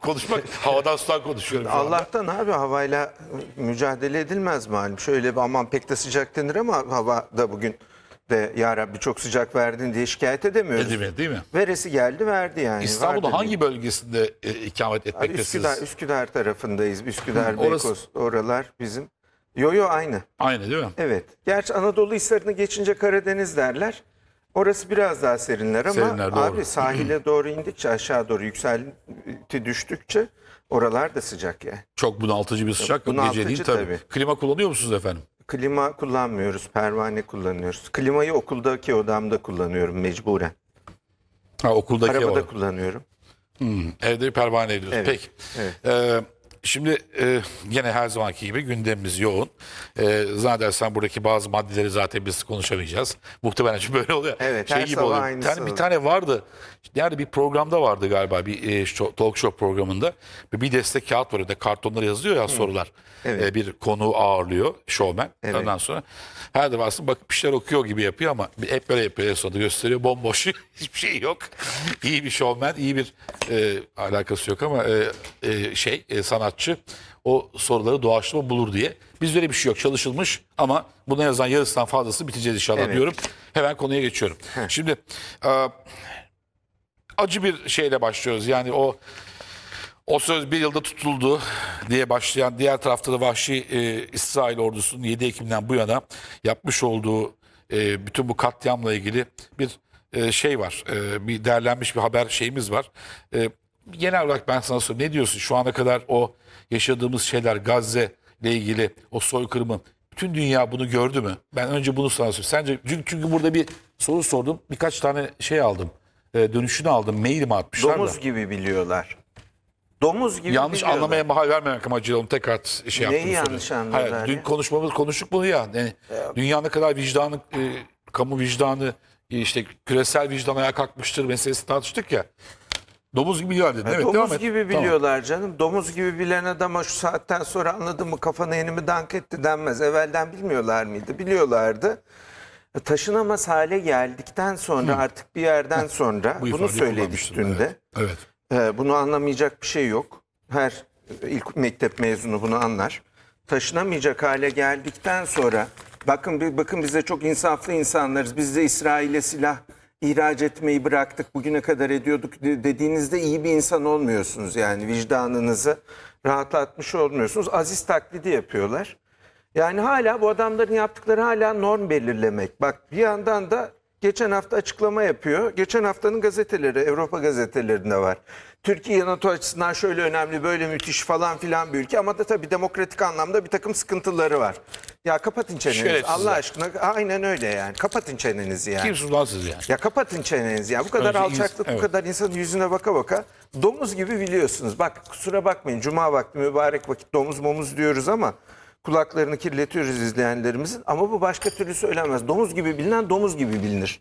konuşmak havadan sudan konuşuyorum. şu anda. Allah'tan abi havayla mücadele edilmez malum. Şöyle bir aman pek de sıcak denir ama havada bugün de ya Rabbi çok sıcak verdin diye şikayet edemiyoruz. Değil mi? Veresi geldi verdi yani. İstanbul'da Vardı hangi bölgesinde ikamet etmektesiniz? Üsküdar tarafındayız. Üsküdar, Orası- Beykoz oralar bizim. Yo aynı. Aynı değil mi? Evet. Gerçi Anadolu Hisarı'nı geçince Karadeniz derler. Orası biraz daha serinler ama Serinler, doğru. abi sahile doğru indikçe aşağı doğru yükselti düştükçe oralar da sıcak yani. Çok bunaltıcı bir sıcak. Bunaltıcı Geceliğin tabii. tabii. Klima kullanıyor musunuz efendim? Klima kullanmıyoruz, pervane kullanıyoruz. Klimayı okuldaki odamda kullanıyorum mecburen. Ha, okuldaki Arabada var. kullanıyorum. Evde bir pervane ediyoruz. Evet, Peki. evet. Şimdi yine her zamanki gibi gündemimiz yoğun. Zannedersem buradaki bazı maddeleri zaten biz konuşamayacağız. Muhtemelen çünkü böyle oluyor. Evet, her gibi sabah oluyor. aynısı Bir tane vardı. Yani bir programda vardı galiba. Bir talk show programında. Bir destek kağıt var. Orada kartonlara yazılıyor ya sorular. Evet. Bir konuğu ağırlıyor. Showman. Evet. Ondan sonra her defasında bakıp bir şeyler okuyor gibi yapıyor ama hep böyle yapıyor. En sonunda gösteriyor. Bomboş. Hiçbir şey yok. İyi bir showman. İyi bir alakası yok ama sanatçı o soruları doğaçlama bulur diye. Bizde öyle bir şey yok. Çalışılmış ama buna yazan yarısından fazlası biteceğiz inşallah Evet. diyorum. Hemen konuya geçiyorum. Şimdi acı bir şeyle başlıyoruz. Yani o söz bir yılda tutuldu diye başlayan, diğer tarafta da vahşi İsrail ordusunun 7 Ekim'den bu yana yapmış olduğu bütün bu katliamla ilgili bir şey var. Bir derlenmiş bir haber şeyimiz var. Genel olarak ben sana sorayım. Ne diyorsun? Şu ana kadar o yaşadığımız şeyler, Gazze ile ilgili o soykırımın bütün dünya bunu gördü mü? Ben önce bunu sana sorayım. Sence, çünkü burada bir soru sordum. Birkaç tane şey aldım. Dönüşünü aldım. Mailimi atmışlar Domuz da. gibi biliyorlar. Domuz gibi Yanlış biliyorlar. anlamaya mahal vermemek amacıyla onu tekrar şey yaptım. Neyi yanlış anladılar Hayır, dün ya? konuştuk bunu ya. Yani, dünya ne kadar vicdanı, kamu vicdanı, işte küresel vicdan ayağa kalkmıştır meselesi tartıştık ya. Domuz gibi biliyorlar dedin. Evet, devam Domuz et. gibi Tamam. biliyorlar canım. Domuz gibi bilen adama şu saatten sonra anladın mı kafana yeni mi dank etti denmez. Evvelden bilmiyorlar mıydı? Biliyorlardı. Taşınamaz hale geldikten sonra artık bir yerden sonra Bu bunu ifadeyi söyledi kullanmıştım, üstünde. Evet. Bunu anlamayacak bir şey yok. Her ilk mektep mezunu bunu anlar. Taşınamayacak hale geldikten sonra bakın bize çok insaflı insanlarız. Biz de İsrail'e silah ihraç etmeyi bıraktık. Bugüne kadar ediyorduk dediğinizde iyi bir insan olmuyorsunuz. Yani vicdanınızı rahatlatmış olmuyorsunuz. Aziz taklidi yapıyorlar. Yani hala bu adamların yaptıkları hala norm belirlemek. Bak bir yandan da geçen hafta açıklama yapıyor. Geçen haftanın gazeteleri, Avrupa gazetelerinde var. Türkiye NATO açısından şöyle önemli, böyle müthiş falan filan bir ülke ama da tabii demokratik anlamda bir takım sıkıntıları var. Ya kapatın çenenizi Şerefsizler. Allah aşkına. Aynen öyle yani. Kapatın çenenizi yani. Kim sunansız yani? Ya kapatın çenenizi ya. Bu kadar Önce alçaklık, evet. bu kadar insanın yüzüne baka baka domuz gibi biliyorsunuz. Bak kusura bakmayın. Cuma vakti mübarek vakit domuz diyoruz ama kulaklarını kirletiyoruz izleyenlerimizin. Ama bu başka türlü söylenmez. Domuz gibi bilinen domuz gibi bilinir.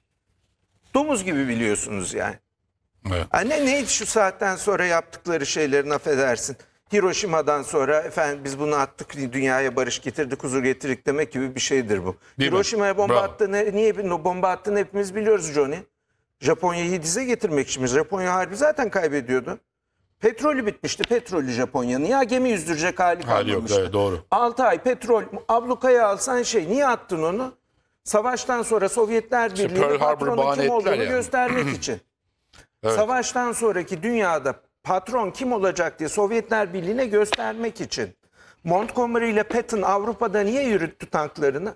Domuz gibi biliyorsunuz yani. Evet. Neydi şu saatten sonra yaptıkları şeylerin affedersin. Hiroşima'dan sonra efendim biz bunu attık dünyaya barış getirdik huzur getirdik demek gibi bir şeydir bu. Değil mi? Hiroşima'ya bomba Bravo. attığını niye bomba attığını hepimiz biliyoruz Johnny. Japonya'yı dize getirmek için. Japonya harbi zaten kaybediyordu. Petrolü bitmişti. Petrolü Japonya'nın. Ya gemi yüzdürecek hali Hali yok, kalmamıştı. evet, doğru. 6 ay petrol ablukaya alsan niye attın onu? Savaştan sonra Sovyetler Pearl Birliği'nin Harbor'ı patronun bahane kim ettiler olduğunu yani. göstermek için. Evet. Savaştan sonraki dünyada patron kim olacak diye Sovyetler Birliği'ne göstermek için. Montgomery ile Patton Avrupa'da niye yürüttü tanklarını?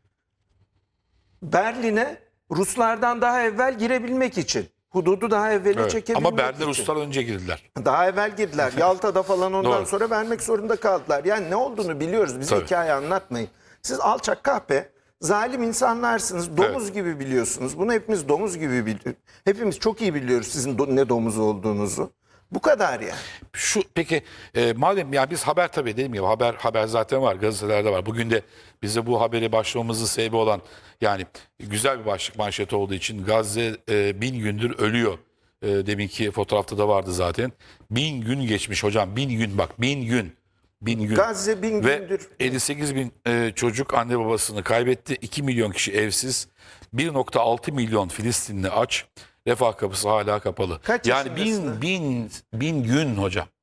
Berlin'e Ruslardan daha evvel girebilmek için. Hududu daha evveli Evet. çekebilmek Ama Berlin'e için. Ruslar önce girdiler. Daha evvel girdiler. Yalta'da falan ondan Doğru. sonra vermek zorunda kaldılar. Yani ne olduğunu biliyoruz. Bize Tabii. hikaye anlatmayın. Siz alçak kahpe, zalim insanlarsınız. Domuz gibi biliyorsunuz. Bunu hepimiz domuz gibi biliyoruz. Hepimiz çok iyi biliyoruz sizin ne domuz olduğunuzu. Bu kadar yani. Peki madem ya biz haber tabii dediğim gibi haber zaten var, gazetelerde var. Bugün de bize bu haberi başlamamızın sebebi olan yani güzel bir başlık manşeti olduğu için Gazze 1000 gündür ölüyor. Deminki fotoğrafta da vardı zaten. 1000 gün geçmiş hocam, 1000 gün bak 1000 gün. 1000 gün. Gazze 1000 Ve gündür. 58 bin çocuk anne babasını kaybetti. 2 milyon kişi evsiz. 1,6 milyon Filistinli aç. Refah kapısı hala kapalı. Kaç yani yaşındasın? bin gün hocam.